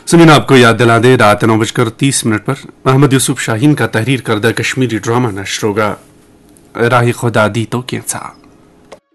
सुनिए आपको याद दिला दे, रात 9:30 पर मोहम्मद यूसुफ शाहीन का तहरीर करदा कश्मीरी ड्रामा नश्र होगा, राही खुदा दी तो कैसा।